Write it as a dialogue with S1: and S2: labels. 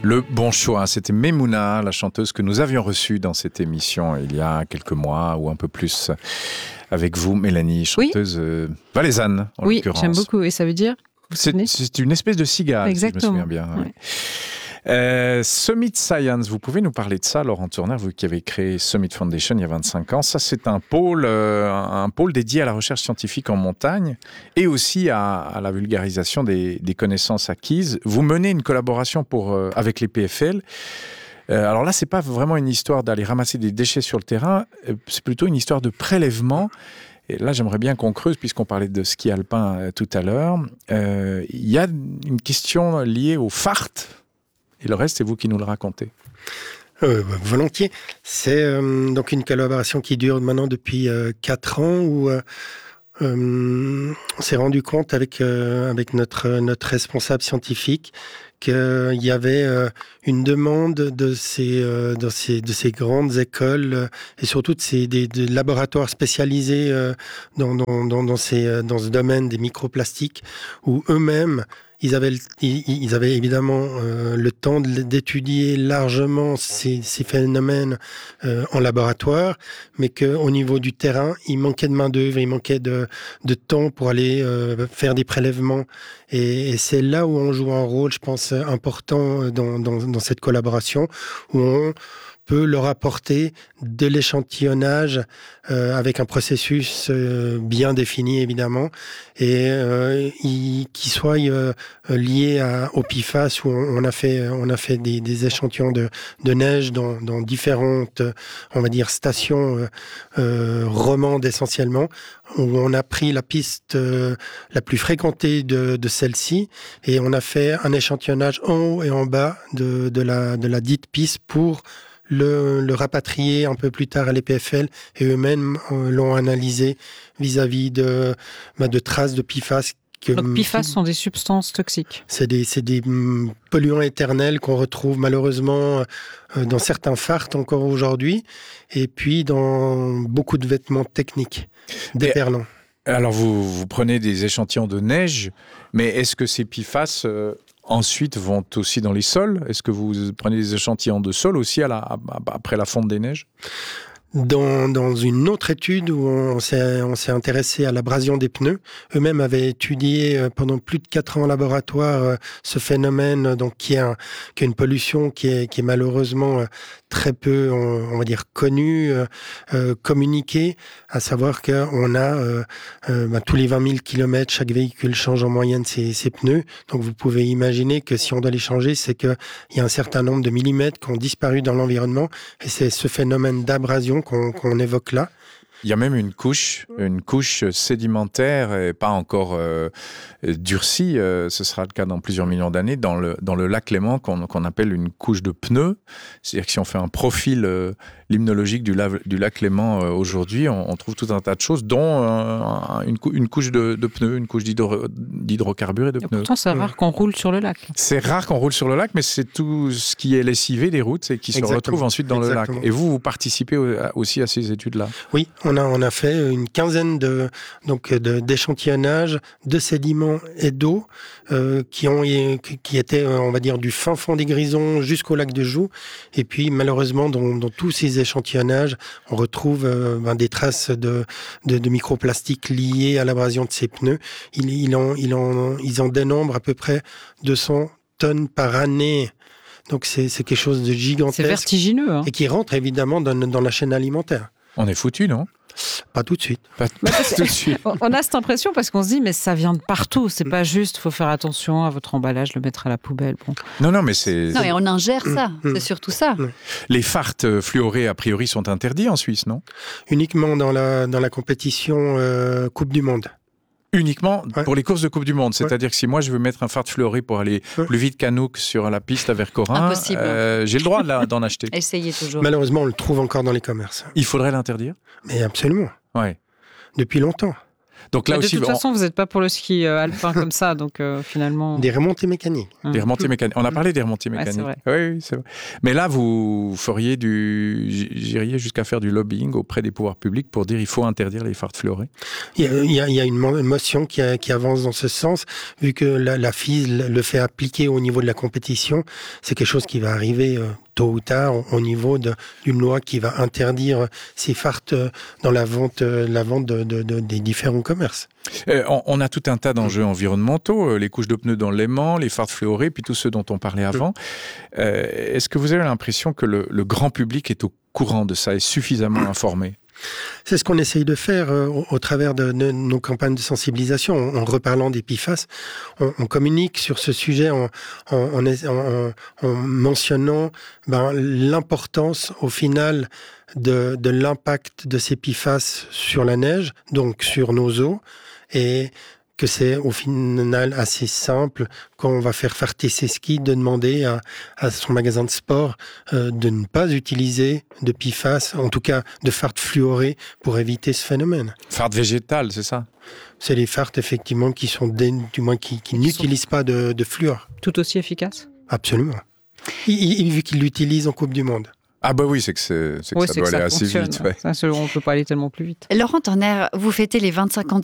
S1: Le bon choix, c'était Memouna, la chanteuse que nous avions reçue dans cette émission il y a quelques mois ou un peu plus avec vous, Mélanie, chanteuse valaisanne en l'occurrence.
S2: Oui, j'aime beaucoup. Et ça veut dire
S1: c'est une espèce de cigale,
S2: exactement,
S1: si je me souviens bien.
S2: Ouais.
S1: Summit Science, vous pouvez nous parler de ça, Laurent Tournaire, vous qui avez créé Summit Foundation il y a 25 ans. Ça, c'est un pôle dédié à la recherche scientifique en montagne et aussi à la vulgarisation des connaissances acquises. Vous menez une collaboration avec les PFL. Alors là, c'est pas vraiment une histoire d'aller ramasser des déchets sur le terrain, c'est plutôt une histoire de prélèvement. Et là, j'aimerais bien qu'on creuse, puisqu'on parlait de ski alpin tout à l'heure. Il y a une question liée au FART. Et le reste, c'est vous qui nous le racontez.
S3: Volontiers. C'est donc une collaboration qui dure maintenant depuis 4 ans où on s'est rendu compte avec notre responsable scientifique qu'il y avait une demande de ces grandes écoles et surtout des laboratoires spécialisés dans ce domaine des microplastiques où eux-mêmes ils avaient évidemment le temps d'étudier largement ces phénomènes en laboratoire, mais qu'au niveau du terrain, il manquait de main-d'œuvre, il manquait de temps pour aller faire des prélèvements. Et c'est là où on joue un rôle, je pense, important dans cette collaboration, où on peut leur apporter de l'échantillonnage avec un processus bien défini évidemment et qui soit lié au PFAS où on a fait des échantillons de neige dans différentes on va dire stations romandes essentiellement où on a pris la piste la plus fréquentée de celle-ci et on a fait un échantillonnage en haut et en bas de la dite piste pour le rapatrier un peu plus tard à l'EPFL et eux-mêmes l'ont analysé vis-à-vis de traces de PFAS.
S2: Donc PFAS sont des substances toxiques.
S3: C'est des polluants éternels qu'on retrouve malheureusement dans certains farts encore aujourd'hui et puis dans beaucoup de vêtements techniques déperlants.
S1: Alors vous prenez des échantillons de neige, mais est-ce que ces PFAS ensuite vont aussi dans les sols? Est-ce que vous prenez des échantillons de sol aussi après la fonte des neiges?
S3: Dans une autre étude où on s'est intéressé à l'abrasion des pneus, eux-mêmes avaient étudié pendant plus de 4 ans en laboratoire ce phénomène, donc qui est une pollution qui est malheureusement très peu, on va dire, connue, communiquée, à savoir qu'on a tous les 20 000 km, chaque véhicule change en moyenne ses pneus. Donc vous pouvez imaginer que si on doit les changer, c'est qu'il y a un certain nombre de millimètres qui ont disparu dans l'environnement et c'est ce phénomène d'abrasion qu'on évoque là.
S1: Il y a même une couche sédimentaire et pas encore durcie, ce sera le cas dans plusieurs millions d'années, dans le lac Léman qu'on appelle une couche de pneus. C'est-à-dire que si on fait un profil limnologique du lac Léman aujourd'hui, on trouve tout un tas de choses, dont une couche de pneus, une couche d'hydrocarbures et de pneus.
S2: Pourtant, c'est rare qu'on roule sur le lac.
S1: C'est rare qu'on roule sur le lac, mais c'est tout ce qui est lessivé des routes et qui se retrouve ensuite dans le lac. Et vous participez aussi à ces études-là?
S3: Oui, on a fait une quinzaine d'échantillonnages de sédiments et d'eau qui étaient, on va dire, du fin fond des Grisons jusqu'au lac de Joux. Et puis, malheureusement, dans tous ces échantillonnages, on retrouve des traces de microplastiques liées à l'abrasion de ces pneus. Ils en dénombrent à peu près 200 tonnes par année. Donc, c'est quelque chose de gigantesque.
S2: C'est vertigineux. Hein.
S3: Et qui rentre évidemment dans la chaîne alimentaire.
S1: On est foutu, non?
S3: Pas tout de suite.
S1: Pas tout de suite.
S2: On a cette impression parce qu'on se dit mais ça vient de partout. C'est pas juste. Faut faire attention à votre emballage, le mettre à la poubelle. Bon.
S1: Non, mais c'est.
S4: Non, mais on ingère ça. C'est surtout ça.
S1: Les farts fluorés a priori sont interdits en Suisse, non?
S3: Uniquement dans la compétition Coupe du Monde.
S1: Uniquement pour les courses de Coupe du Monde. C'est-à-dire que si moi je veux mettre un fard fluoré pour aller plus vite qu'Anouk sur la piste à Vercorin, j'ai le droit d'en acheter.
S4: Essayez toujours.
S3: Malheureusement, on le trouve encore dans les commerces.
S1: Il faudrait l'interdire?
S3: Mais absolument.
S1: Ouais.
S3: Depuis longtemps.
S1: Donc là
S2: de
S1: aussi,
S2: toute façon, vous n'êtes pas pour le ski alpin comme ça, donc finalement...
S3: Des remontées mécaniques.
S1: des remontées mécaniques. On a parlé des remontées
S2: Ouais,
S1: mécaniques.
S2: c'est vrai.
S1: Oui, c'est vrai. Mais là, vous j'irais jusqu'à faire du lobbying auprès des pouvoirs publics pour dire il faut interdire les fardes fluorées.
S3: Il y a une motion qui avance dans ce sens, vu que la FIS le fait appliquer au niveau de la compétition. C'est quelque chose qui va arriver tôt ou tard au niveau d'une loi qui va interdire ces fardes dans la vente des différents commerces.
S1: On a tout un tas d'enjeux environnementaux, les couches de pneus dans l'aimant, les fardes fluorées, puis tous ceux dont on parlait avant. Est-ce que vous avez l'impression que le grand public est au courant de ça, est suffisamment informé ?
S3: C'est ce qu'on essaye de faire au travers de nos campagnes de sensibilisation. En reparlant des PFAS, on communique sur ce sujet en mentionnant l'importance au final de l'impact de ces PFAS sur la neige, donc sur nos eaux, et que c'est au final assez simple quand on va faire farter ses skis de demander à son magasin de sport de ne pas utiliser de PFAS, en tout cas de fardes fluorées pour éviter ce phénomène.
S1: Fardes végétales, c'est ça ?
S3: C'est les fardes effectivement qui sont du moins qui n'utilisent pas de fluor.
S2: Tout aussi efficace ?
S3: Absolument. Vu qu'ils l'utilisent en Coupe du Monde.
S1: Ah bah oui, c'est que ça doit aller assez vite. Ouais.
S2: Ça, on ne peut pas aller tellement plus vite.
S4: Laurent Torner, vous fêtez les 25 ans